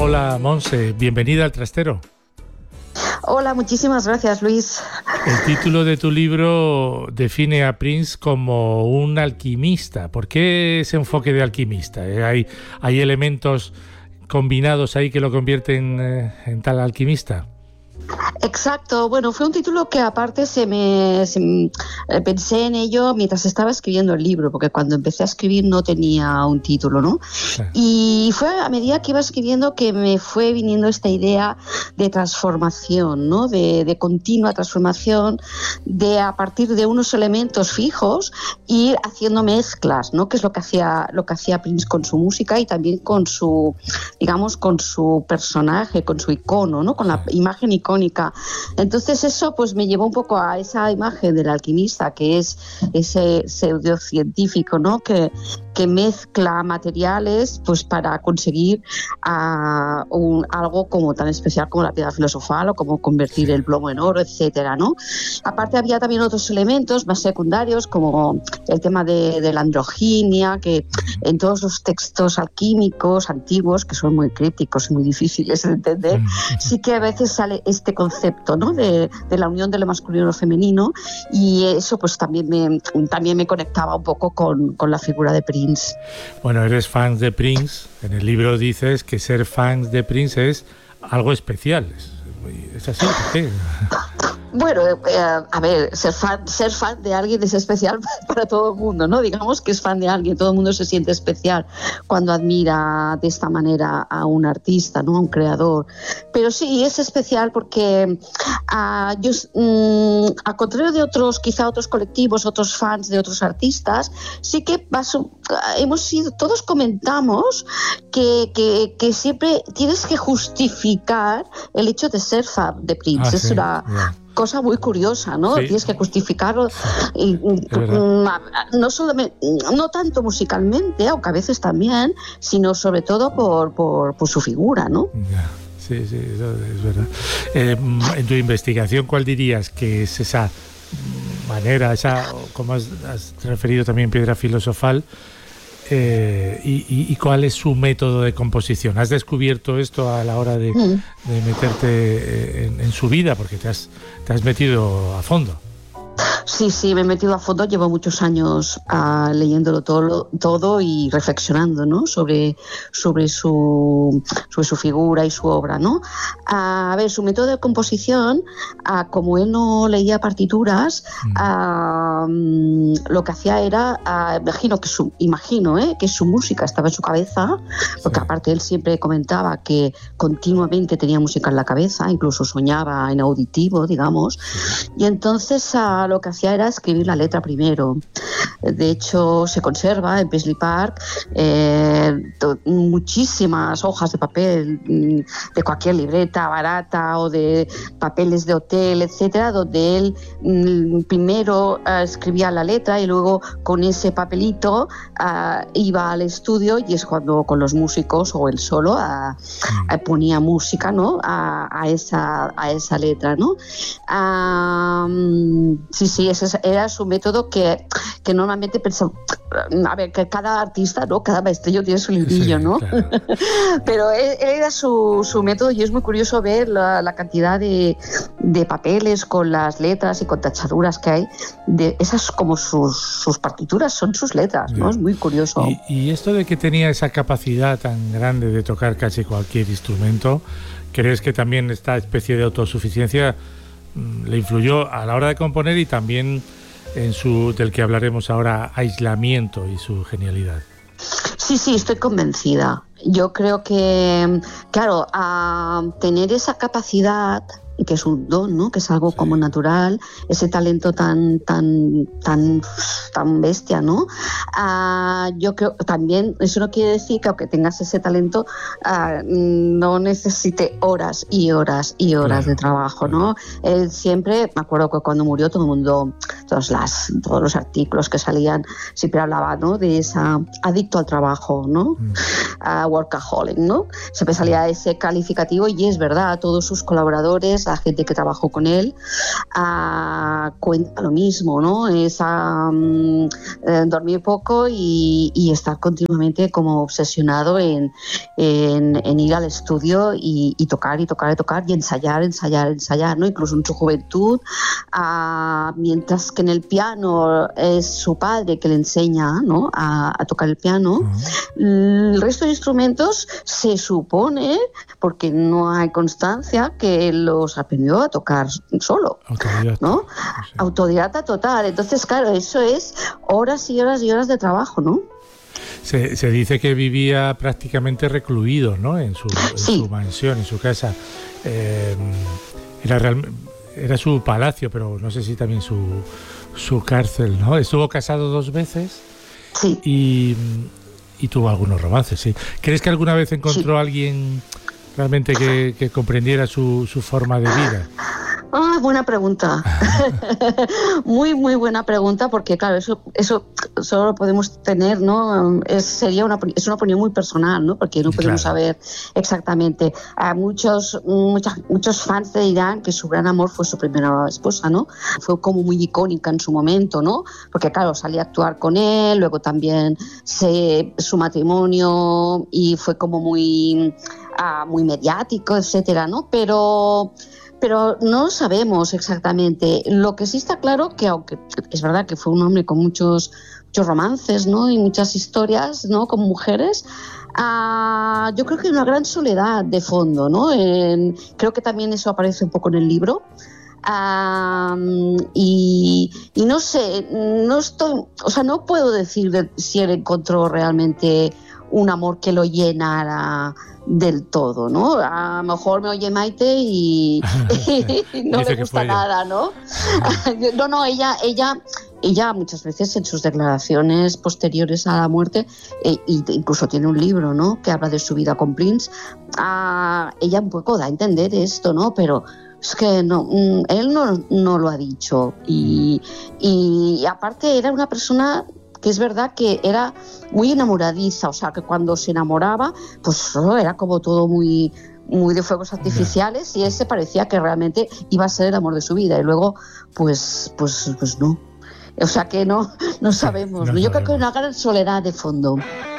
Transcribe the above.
Hola, Monse, bienvenida al Trastero. Hola, muchísimas gracias, Luis. El título de tu libro define a Prince como un alquimista. ¿Por qué ese enfoque de alquimista? ¿Hay elementos combinados ahí que lo convierten en tal alquimista? Exacto, bueno, fue un título que aparte pensé en ello mientras estaba escribiendo el libro, porque cuando empecé a escribir no tenía un título, ¿no? Sí. Y fue a medida que iba escribiendo que me fue viniendo esta idea de transformación, ¿no? De continua transformación, de a partir de unos elementos fijos ir haciendo mezclas, ¿no? Que es lo que hacía Prince con su música y también con su, digamos, con su personaje, con su icono, ¿no? Con la imagen icónica. Entonces eso pues me llevó un poco a esa imagen del alquimista, que es ese pseudocientífico, ¿no? Que mezcla materiales pues para conseguir algo como tan especial como la piedra filosofal o como convertir el plomo en oro, etcétera, ¿no? Aparte había también otros elementos más secundarios como el tema de la androginia, que en todos los textos alquímicos antiguos, que son muy crípticos y muy difíciles de entender, sí que a veces sale este concepto, ¿no? de la unión de lo masculino y lo femenino, y eso pues también me conectaba un poco con la figura de Prince. Bueno, eres fan de Prince. En el libro dices que ser fan de Prince es algo especial. ¿Es así? ¿Por qué? Bueno, a ver, ser fan de alguien es especial para todo el mundo, ¿no? Digamos que es fan de alguien, todo el mundo se siente especial cuando admira de esta manera a un artista, ¿no? A un creador. Pero sí, es especial porque al contrario de otros colectivos, otros fans de otros artistas, sí que todos comentamos que siempre tienes que justificar el hecho de ser fan de Prince. Es una cosa muy curiosa, ¿no? Sí. Tienes que justificarlo, no tanto musicalmente, aunque a veces también, sino sobre todo por su figura, ¿no? Sí, eso es verdad. En tu investigación, ¿cuál dirías que es esa manera, como has referido también, piedra filosofal, y cuál es su método de composición? ¿Has descubierto esto a la hora de meterte en su vida? Porque te has metido a fondo. Sí, me he metido a fondo, llevo muchos años leyéndolo todo y reflexionando, ¿no? sobre su figura y su obra, ¿no? A ver, su método de composición, como él no leía partituras, lo que hacía era, imagino que su música estaba en su cabeza, porque aparte él siempre comentaba que continuamente tenía música en la cabeza, incluso soñaba en auditivo, digamos, y entonces lo que hacía era escribir la letra primero. De hecho, se conserva en Paisley Park muchísimas hojas de papel de cualquier libreta barata o de papeles de hotel, etcétera, donde él primero escribía la letra y luego con ese papelito iba al estudio, y es cuando con los músicos o él solo ponía música, ¿no? a esa letra, ¿no? Sí, ese era su método que normalmente pensaba. A ver, que cada artista, ¿no? Cada maestrillo tiene su librillo, ¿no? Claro. Pero él era su método, y es muy curioso ver la cantidad de papeles con las letras y con tachaduras que hay. Esas como sus partituras son sus letras, ¿no? Es muy curioso. Y esto de que tenía esa capacidad tan grande de tocar casi cualquier instrumento, ¿crees que también esta especie de autosuficiencia le influyó a la hora de componer y también en del que hablaremos ahora, aislamiento y su genialidad? Sí, estoy convencida. Yo creo que, claro, a tener esa capacidad, que es un don, ¿no? Que es algo como natural, ese talento tan bestia, ¿no? Yo creo también, eso no quiere decir que aunque tengas ese talento no necesite horas y horas y horas de trabajo, ¿no? Él siempre, me acuerdo que cuando murió todo el mundo, todos los artículos que salían siempre hablaban, ¿no? De esa adicto al trabajo, ¿no? Workaholic, ¿no? Siempre salía ese calificativo, y es verdad, todos sus colaboradores autores, la gente que trabajó con él, cuenta lo mismo, ¿no? Es dormir poco y estar continuamente como obsesionado en ir al estudio y tocar y ensayar, ¿no? Incluso en su juventud, mientras que en el piano es su padre que le enseña, ¿no? a tocar el piano. El resto de instrumentos se supone, porque no hay constancia, que los aprendió a tocar solo, ¿no? Sí. Autodidacta total. Entonces, claro, eso es horas y horas y horas de trabajo, ¿no? Se dice que vivía prácticamente recluido, ¿no? En su mansión, en su casa. Era su palacio, pero no sé si también su cárcel, ¿no? Estuvo casado 2 veces. Sí. Y tuvo algunos romances, sí. ¿Crees que alguna vez encontró a alguien realmente que comprendiera su forma de vida? Buena pregunta. Muy, muy buena pregunta, porque claro, eso solo lo podemos tener, ¿no? Es una opinión muy personal, ¿no? Porque no podemos saber exactamente. Muchos fans te dirán que su gran amor fue su primera esposa, ¿no? Fue como muy icónica en su momento, ¿no? Porque claro, salí a actuar con él, luego también su matrimonio y fue como muy mediático, etcétera, ¿no? Pero no sabemos exactamente. Lo que sí está claro, que aunque es verdad que fue un hombre con muchos romances, ¿no? Y muchas historias, ¿no? Con mujeres, yo creo que hay una gran soledad de fondo, ¿no? Creo que también eso aparece un poco en el libro. Y no sé, no puedo decir si él encontró realmente un amor que lo llenara del todo, ¿no? A lo mejor me oye Maite y no le gusta nada, ¿no? No, ella muchas veces en sus declaraciones posteriores a la muerte, incluso tiene un libro, ¿no? Que habla de su vida con Prince. Ella un poco da a entender esto, ¿no? Pero es que no, él no lo ha dicho. Y aparte era una persona que es verdad que era muy enamoradiza, o sea, que cuando se enamoraba, pues era como todo muy, muy de fuegos artificiales, y ese parecía que realmente iba a ser el amor de su vida, y luego, pues no. O sea que no sabemos. Yo creo que hay una gran soledad de fondo.